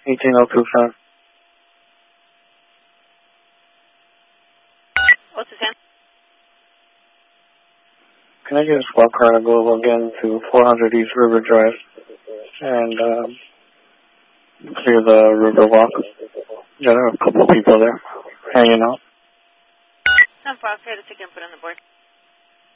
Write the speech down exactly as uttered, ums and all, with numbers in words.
eighteen oh two five. What's the time? Can I get a squad car to go again to four hundred East River Drive and um, clear the river walk? Yeah, there are a couple of people there hanging out. No problem. Here to take and put on the board.